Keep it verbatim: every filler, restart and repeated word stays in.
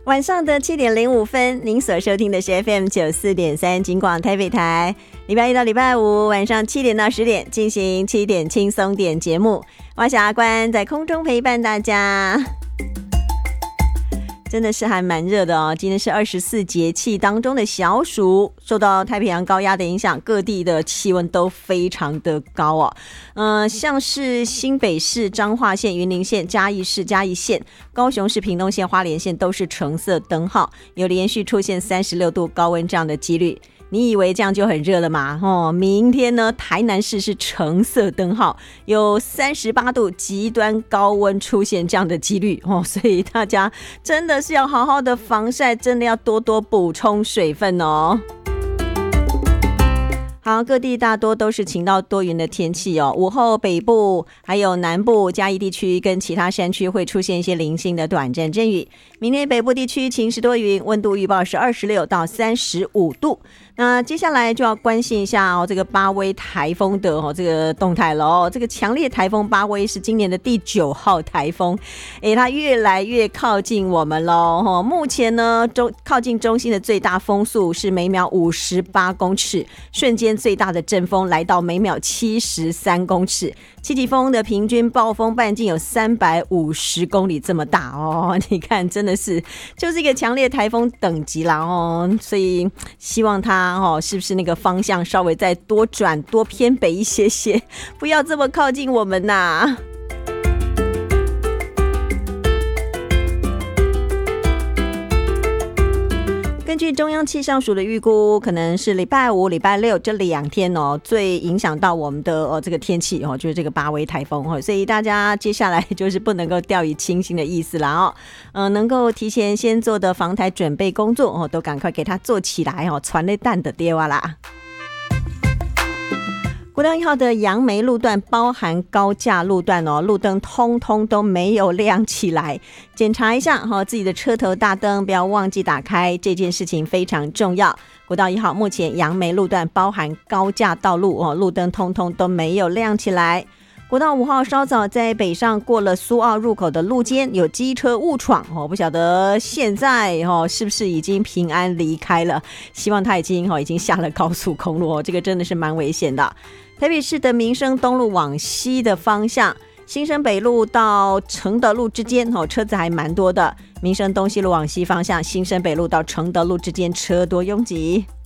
晚上的七点零五分，您所收听的是 F M 九四点三警广台北台，礼拜一到礼拜五晚上七点到十点进行七点轻松点节目，我小阿关在空中陪伴大家。真的是还蛮热的哦，今天是二十四节气当中的小暑，受到太平洋高压的影响，各地的气温都非常的高哦。嗯、呃，像是新北市、彰化县、云林县、嘉义市、嘉义县、高雄市、屏东县、花莲县都是橙色灯号，有连续出现三十六度高温这样的几率。你以为这样就很热了吗？哦，明天呢，台南市是橙色灯号，有三十八度极端高温出现这样的几率哦，所以大家真的是要好好的防晒，真的要多多补充水分哦。好，各地大多都是晴到多云的天气哦。午后北部还有南部嘉义地区跟其他山区会出现一些零星的短暂阵雨。明天北部地区晴时多云，温度预报是二十六到三十五度。那接下来就要关心一下哦，这个巴威台风的哦这个动态了哦。这个强烈台风巴威是今年的第九号台风，诶，它越来越靠近我们喽。哦，目前呢，中靠近中心的最大风速是每秒五十八公尺，瞬间最大的阵风来到每秒七十三公尺，七级风的平均暴风半径有三百五十公里这么大哦。你看，真的是就是一个强烈台风等级啦哦，所以希望它哦是不是那个方向稍微再多转多偏北一些些，不要这么靠近我们呐。根据中央气象署的预估，可能是礼拜五、礼拜六这两天哦，最影响到我们的哦这个天气哦，就是这个巴威台风哦，所以大家接下来就是不能够掉以轻心的意思啦哦，嗯、呃，能够提前先做的防台准备工作哦，都赶快给它做起来哦，传累蛋的跌哇啦。国道一号的杨梅路段包含高架路段哦，路灯通通都没有亮起来，检查一下哈、哦，自己的车头大灯不要忘记打开，这件事情非常重要。国道一号目前杨梅路段包含高架道路哦，路灯通通都没有亮起来。国道五号稍早在北上过了苏澳入口的路肩有机车误闯哦，不晓得现在哦是不是已经平安离开了？希望他已经哦已经下了高速公路哦，这个真的是蛮危险的。台北市的民生东路往西的方向，新生北路到承德路之间哦，车子还蛮多的。民生东西路往西方向，新生北路到承德路之间车多拥挤。